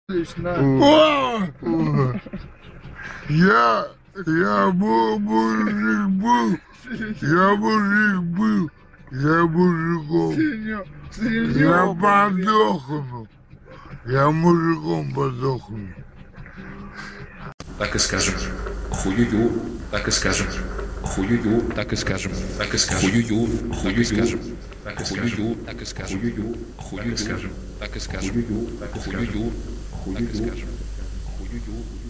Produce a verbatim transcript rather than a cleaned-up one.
Лично. О! Я, я был мужик был, я мужик был, я мужиком, Синё- я синё, подохну, я мужиком подохну. Так и скажем. Хуюю, так и скажем. Хуюю, так и скажем. Так и скажем. Хуюю, хуюю, скажем. Так и скажем. Так и скажем. Хуюю, хуюю, скажем. Так и скажем. Хуюю, так и скажем. Хуюю, так и скажем. Хуюю.